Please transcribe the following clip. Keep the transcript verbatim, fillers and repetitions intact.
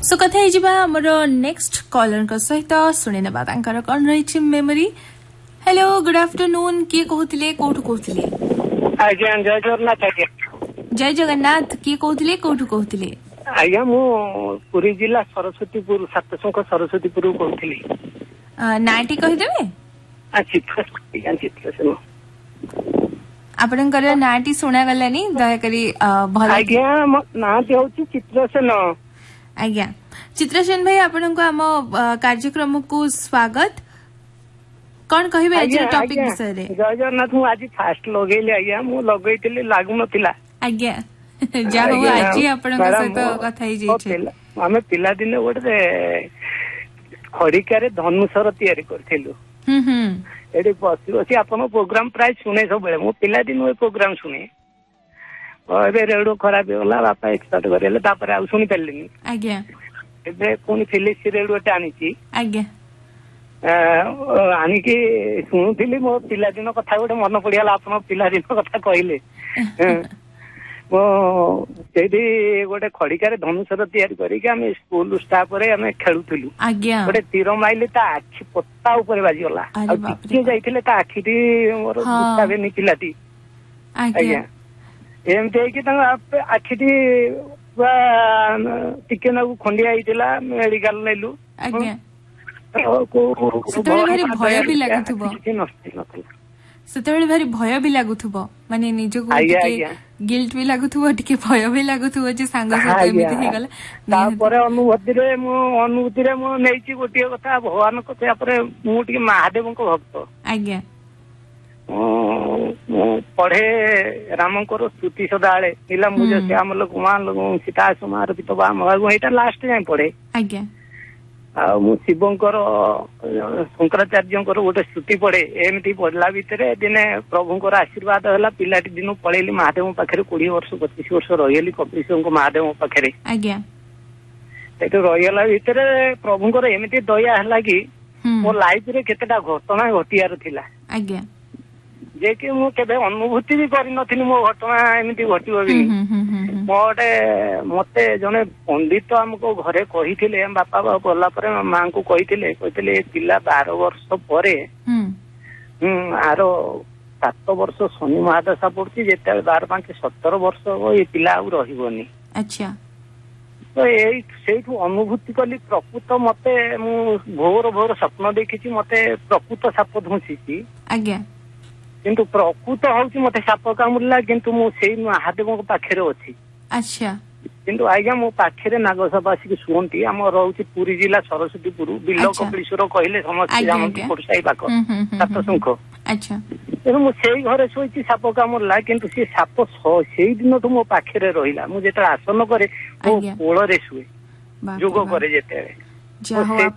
सो कथा हमर next collar सहित शुणी ना कौन रही मेमोरी। हेलो गुड आफ्टरनून किए कहते कौटू कहते आज्ञा जय जगन्नाथ आज्ञा जय जगन्नाथ किए कहते कौटू कहते आज्ञा मु पुरी जिला सरस्वतीपुर सातशंख सरस्वतीपुर कहती नाटी कहीदेवे आपणकर नाटी शुणा गलानी दयाकरी भल आज्ञा नाटी होची चित्रसेन। आज्ञा चित्रसेन भाई आपण को आम कार्यक्रम को स्वागत। कौन कहबे आज टॉपिक विषय रे? जय जगन्नाथ मु आज फास्ट लगेली आज्ञा मु लगेइतिले लागु नथिला। आज्ञा जा हो आज आपण को सहित कथा ही जे हमें पिला दिन गोटे खड़िकार धनुषर तैयारी करथिलु। हम हम एडी बसी बसी आपण प्रोग्राम प्राय सुने सब बेले मु पिला दिन ओ प्रोग्राम सुने एबे रेडियो खराब होला बापा एक्सपर्ट करेले तापर आ सुनि परलिनी। आज्ञा एबे कोन फिलिप्स रेडियो टे आनिची। आज्ञा आनी की शुणुली मो पिला दिन कथा गोटे मन पड़गला आप पिला दिन कथा कहले मो गोटे खड़िकार धनुषर तैयारी करके स्कूल स्टाफ खेलुलु गोटे तीर माइले आखि पत्ता उपर बाजीगला जाइए आखि मोर गुस्साबेनी पिलाटी। आज्ञा एमती आखि टिके नाकु खंडिया होता मेडिकल नेलु भय भी लगुथुबो सेतेबेले भारी भय भी लगुथुबो माने निजको गिल्ट भी लगुथुबो टिके भय भी लगुथुबो जे सांग सहित एमिति हे गला तापर अनुभूति रे मो अनुभूति रे मो नेची गोटिए कथा भगवान को तापर मु टिके महादेव को भक्त। आज्ञा पढ़े रामकर स्तुति सदाळे नीला मुझ श्याम लोक मान लोक सीता समार पितबा मगु एटा लास्ट जाय पढ़े। आज्ञा मु शिवंकर शंकराचार्य गोटे स्तुति पढ़े एमती पढ़ला भितर दिने प्रभुंर आशीर्वाद है पिलाटी दिन पढ़ेली महादेव पाखे कोड़े वर्ष पचिश वर्ष रही कपिश महादेव पाखे रहीगला भितर प्रभुंर एमती दया है कि मो लाइफ रे केतेटा घटना घटियार थिला। आज्ञा जे कि मु केबे अनुभूति भी करि नथिनी मो घटना एमती घटिबो भी मोटे मते जने पंडित हमको घरे कहिथिले बापा बापा गला परे मां को कहिथिले कहिथिले पिला बारह वर्ष परे हम आरो सात वर्ष शनि महादशा पड़ती जेते बारह पांच सत्रह वर्ष ये पिला आ रहिबोनी। अच्छा तो ए सेठु अनुभूति कली प्रकृत मते मु भोर भोर स्वप्न देखिछि मते प्रकृत साप धुंसीछि। आज्ञा किंतु प्रकृत हूँ मत साप कामुला किंतु मु सेई महादेव पाखे अच्छी। अच्छा किंतु आज्ञा मो पाखे नाग साप आसिक शुणती आम रोचे पुरी जिला सरस्वतीपुर बिल कपिलेश्वर कहले समस्त जानती खोरसाई पाख सातशंख। अच्छा तेणु मुझे घरे शोची साप कामुला किंतु सी साप से दिन तो मो पाखे रहा मुझे आसन करे मो कोल शुए जोग करे जेते